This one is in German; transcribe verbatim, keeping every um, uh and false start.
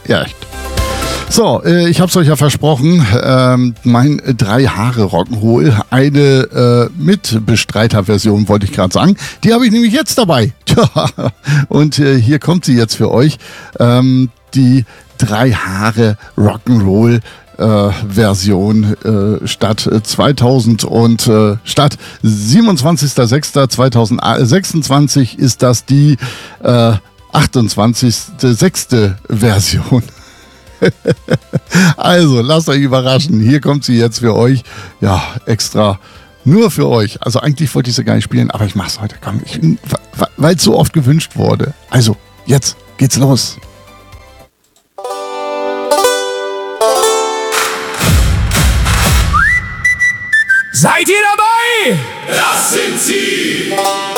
Ja, echt. So, äh, ich habe es euch ja versprochen, ähm, mein drei Haare Rock'n'Roll, eine äh, Mitbestreiter-Version wollte ich gerade sagen, die habe ich nämlich jetzt dabei. Tja, und äh, hier kommt sie jetzt für euch, ähm, die drei Haare Rock'n'Roll äh, Version äh, statt zweitausend und äh, statt siebenundzwanzigster sechster zweitausendsechsundzwanzig ist das die äh, achtundzwanzigste sechste Version. Also, lasst euch überraschen. Hier kommt sie jetzt für euch. Ja, extra nur für euch. Also eigentlich wollte ich sie gar nicht spielen, aber ich mach's heute. Komm, weil es so oft gewünscht wurde. Also, jetzt geht's los. Seid ihr dabei? Das sind sie!